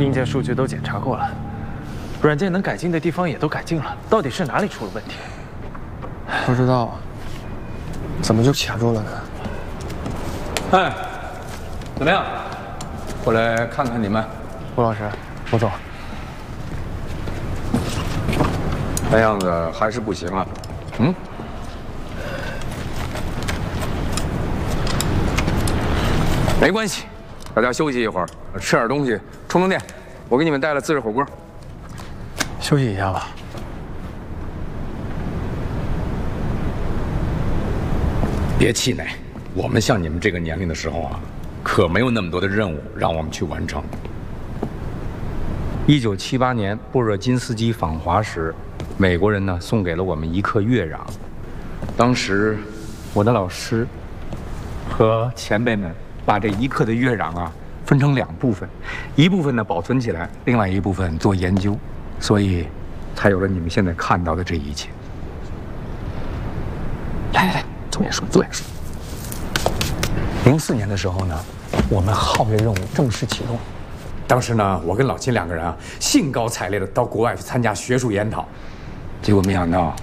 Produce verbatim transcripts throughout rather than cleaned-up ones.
硬件数据都检查过了，软件能改进的地方也都改进了，到底是哪里出了问题？ 不知道啊，怎么就卡住了呢？ 哎，怎么样？我来看看你们。 吴老师，我走。 看样子还是不行啊。嗯。没关系，大家休息一会儿，吃点东西，充充电。我给你们带了自制火锅。 休息一下吧。 别气馁，我们像你们这个年龄的时候啊，可没有那么多的任务让我们去完成。一九七八年布热津斯基访华时，美国人呢送给了我们一克月壤。当时，我的老师和前辈们把这一克的月壤啊分成两部分，一部分呢保存起来，另外一部分做研究，所以才有了你们现在看到的这一切。来来来，坐下说，坐下说。零四年的时候呢，我们皓月任务正式启动。当时呢，我跟老秦两个人啊，兴高采烈的到国外去参加学术研讨，结果没想到，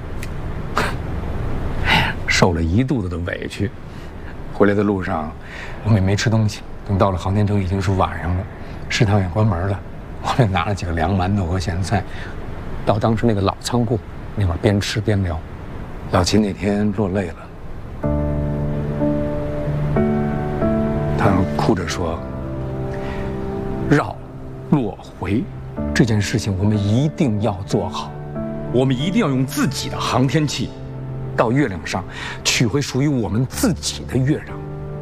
受了一肚子的委屈。回来的路上，我们也没吃东西。等到了航天城，已经是晚上了，食堂也关门了。我们拿了几个凉馒头和咸菜，到当时那个老仓库那块边吃边聊。老秦那天落泪了，他哭着说：“绕、落、回这件事情，我们一定要做好，我们一定要用自己的航天器到月亮上取回属于我们自己的月壤。”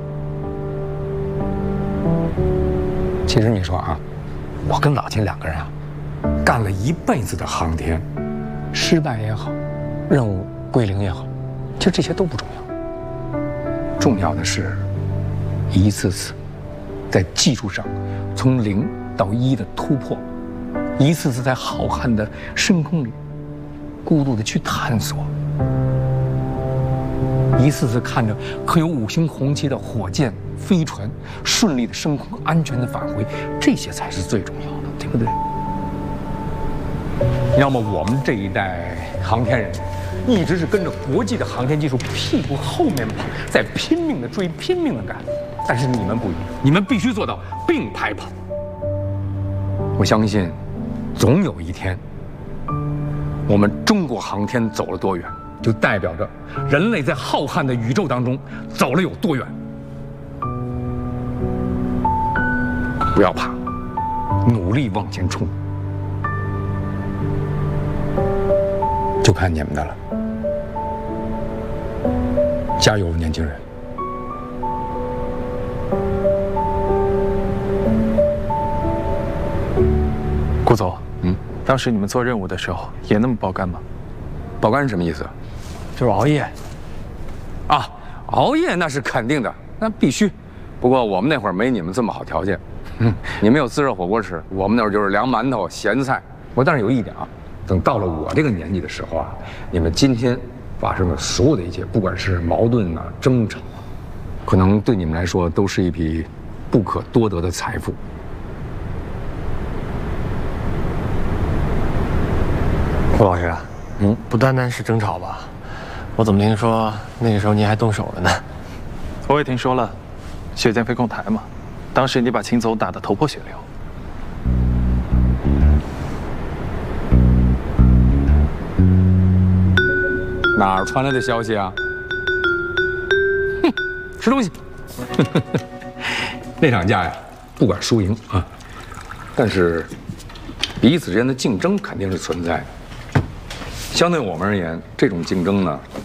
其实你说啊，我跟老秦两个人啊，干了一辈子的航天，失败也好，任务归零也好，其实这些都不重要。重要的是，一次次在技术上从零到一的突破，一次次在浩瀚的深空里孤独的去探索，一次次看着刻有五星红旗的火箭、飞船顺利的升空、安全的返回，这些才是最重要的，对不对？要么我们这一代航天人，一直是跟着国际的航天技术屁股后面跑，在拼命的追、拼命的赶。但是你们不一样，你们必须做到并排跑。我相信，总有一天，我们中国航天走了多远，就代表着人类在浩瀚的宇宙当中走了有多远。不要怕，努力往前冲，就看你们的了。加油，年轻人！ 顾总，嗯，当时你们做任务的时候也那么爆肝吗？ 爆肝是什么意思？ 就是熬夜。 啊，熬夜那是肯定的，那必须。不过我们那会儿没你们这么好条件，嗯，你们有自热火锅吃，我们那会儿就是凉馒头、咸菜。我但是有一点啊，等到了我这个年纪的时候啊，你们今天发生的所有的一切，不管是矛盾啊、争吵啊，可能对你们来说都是一笔不可多得的财富。 顾老师，嗯，不单单是争吵吧？我怎么听说那个时候您还动手了呢？ 我也听说了，血溅飞控台嘛，当时你把秦总打得头破血流。 哪儿传来的消息啊？哼，吃东西。那场架呀，不管输赢啊，但是彼此之间的竞争肯定是存在的。相对我们而言，这种竞争呢，